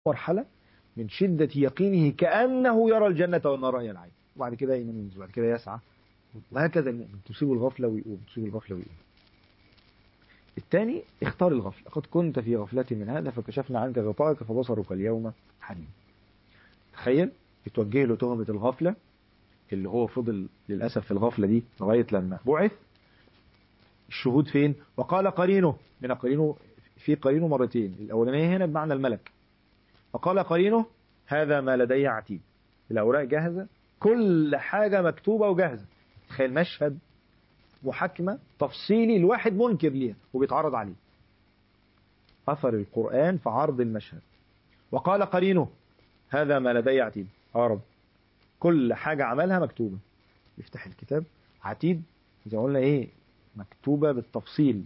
مرحلة من شدة يقينه كأنه يرى الجنة والنار رأي العين، وبعد كده ينام وبعد كده يسعى، وهكذا المؤمن تصيب الغفلة ويقوم، تصيب الغفلة ويقوم. الثاني اختار الغفلة، قد كنت في غفلة من هذا فكشفنا عنك غطاءك فبصرك اليوم حديد. تخيل يتوجه له تهمة الغفلة، اللي هو فضل للأسف في الغفلة دي لغاية لما بعث. الشهود فين؟ وقال قرينه، من قرينه في قرينه مرتين، الأولانية هنا بمعنى الملك. وقال قرينه هذا ما لدي عتيد، الأوراق جاهزة، كل حاجة مكتوبة وجاهزة. تخيل مشهد محاكمة تفصيلي الواحد منكر ليها وبيتعرض عليه، أثر القرآن في عرض المشهد. وقال قرينه هذا ما لدي عتيد، رب كل حاجة عملها مكتوبة. يفتح الكتاب عتيد زي ما قلنا ايه، مكتوبة بالتفصيل.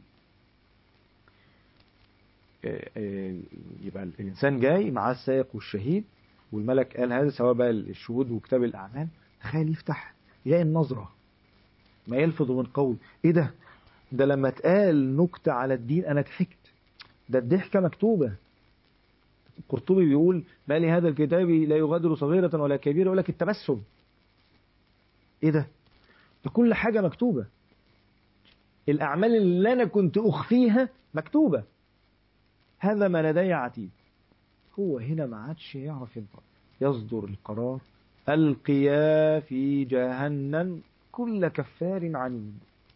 يبقى الإنسان جاي معاه السائق والشهيد، والملك قال هذا، سواء بقى الشهود وكتاب الأعمال. تخيل يفتح يلاقي النظرة ما يلفظ من قول، ايه ده؟ ده لما اتقال نكتة على الدين انا ضحكت، ده الضحكة مكتوبة. القرطبي بيقول ما لهذا الكتاب لا يغادر صغيرة ولا كبيرة، يقول لك التبسم. ايه ده؟ ده كل حاجة مكتوبة. الأعمال اللي أنا كنت أخفيها مكتوبة. هذا ما لدي عتيد. هو هنا ما عادش يعرف ينطق، يصدر القرار ألقيا في جهنم كل كفار عنيد.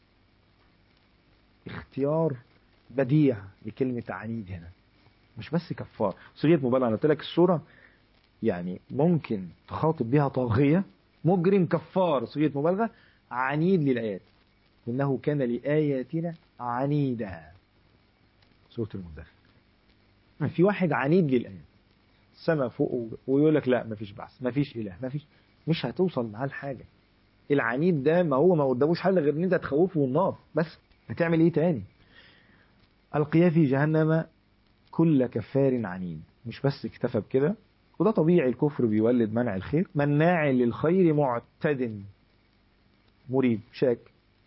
اختيار بديع لكلمة عنيد هنا، مش بس كفار، صيغة مبالغة. أنا قلت لك الصورة يعني ممكن تخاطب بها طاغية، مجرم، كفار صيغة مبالغة، عنيد للآيات، إنه كان لآياتنا عنيدا. سورة المدثر في واحد عنيد للآيات، السماء فوق ويقول لك لا مفيش بعث، مفيش إله، مفيش، مش هتوصل معاه لحاجة. العنيد ده ما هو ما قداموش حل غير ان انت تخوفه والنار بس، هتعمل ايه تاني؟ القيا في جهنم كل كفار عنيد. مش بس اكتفى بكده، وده طبيعي، الكفر بيولد منع الخير، مناع للخير معتد مريب شاك،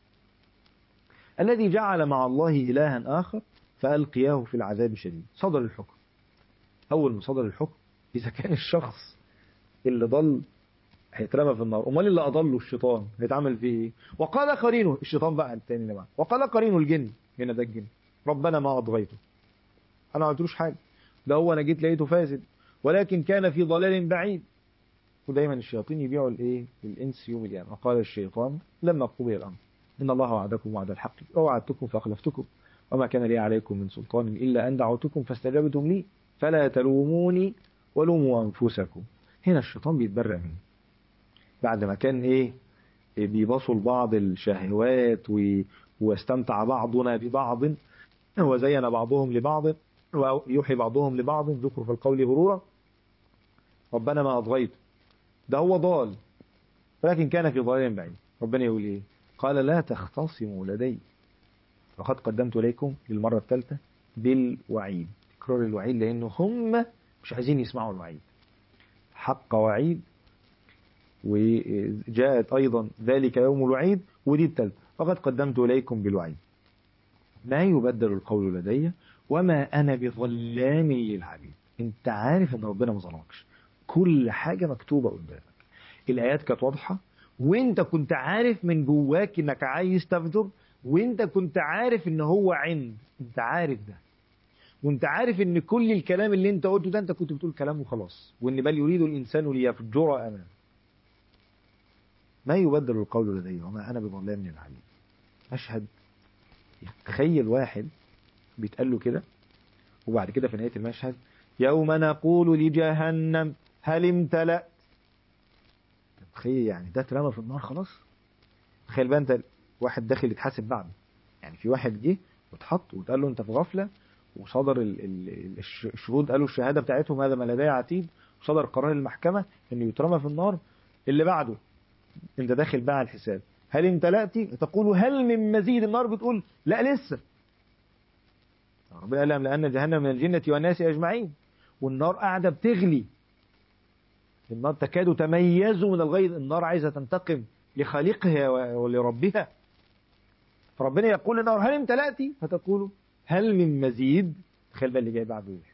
الذي جعل مع الله إلها آخر فألقياه في العذاب الشديد. صدر الحكم. أول ما صدر الحكم، إذا كان الشخص اللي ضل هيترمى في النار، امال اللي اضله الشيطان هيتعمل فيه ايه؟ وقال قرينه، الشيطان بقى التاني اللي معاه، وقال قرينه الجن، هنا ده الجن، ربنا ما اطغيته، انا ما قلتلوش حاجه، ده هو انا جيت لقيته فاسد ولكن كان في ضلال بعيد. ودايما الشياطين يبيعوا الايه؟ الانس يوم القيامه. وقال الشيطان لما قضي الامر ان الله وعدكم وعد الحق ووعدتكم فاخلفتكم وما كان لي عليكم من سلطان الا ان دعوتكم فاستجبتم لي فلا تلوموني ولوموا انفسكم. هنا الشيطان بيتبرأ منه بعد ما كان ايه، بيبصوا لبعض الشهوات واستمتع بعضنا ببعض وزين بعضهم لبعض ويوحي بعضهم لبعض ذكر في القول غرورا. ربنا ما أطغيته، ده هو ضال ولكن كان في ضلال بعيد. ربنا يقول ايه؟ قال لا تختصموا لدي وقد قدمت إليكم للمرة الثالثة بالوعيد. تكرار الوعيد لأنه هم مش عايزين يسمعوا الوعيد، حق وعيد. وجاءت أيضا ذلك يوم الوعيد، ودي الثالثة، فقد قدمت إليكم بالوعيد ما يبدل القول لدي وما أنا بظلام للعبيد. انت عارف ان ربنا ما ظلمكش، كل حاجة مكتوبة قدامك، الآيات كانت واضحة، وانت كنت عارف من جواك انك عايز تفجر، وانت كنت عارف ان هو عند، انت عارف ده، وانت عارف ان كل الكلام اللي انت قلته ده انت كنت بتقول كلام وخلاص، وان بل يريد الإنسان ليفجر أمامه. ما يبدل القول لدي وما أنا بظلام للعبيد. مشهد تخيل واحد بيتقال له كده، وبعد كده في نهاية المشهد يوم نقول لجهنم هل امتلأت. تخيل يعني ده اترمى في النار خلاص. تخيل بقى انت واحد داخل يتحاسب بعده، يعني في واحد جه واتحط وتقال له انت في غفلة، وصدر الشهود قالوا الشهادة بتاعتهم هذا ما لدي عتيد، وصدر قرار المحكمة انه يترمى في النار. اللي بعده انت داخل بقى على الحساب، هل امتلأت؟ تقول هل من مزيد. النار بتقول لا لسه. ربنا قال لأن جهنم من الجنة والناس أجمعين، والنار قاعدة بتغلي، النار تكاد تميز من الغيظ، النار عايزة تنتقم لخالقها ولربها. فربنا يقول للنار هل امتلأت؟ فتقول هل من مزيد. تخيل بقى اللي جاي بعده